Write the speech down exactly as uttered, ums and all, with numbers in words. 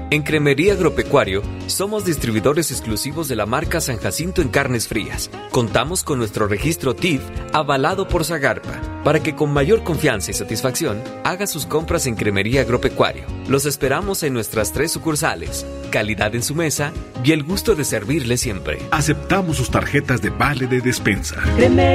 En Cremería Agropecuario, somos distribuidores exclusivos de la marca San Jacinto en carnes frías. Contamos con nuestro registro T I F avalado por Zagarpa, para que con mayor confianza y satisfacción haga sus compras en Cremería Agropecuario. Los esperamos en nuestras tres sucursales. Calidad en su mesa y el gusto de servirle siempre. Aceptamos sus tarjetas de vale de despensa.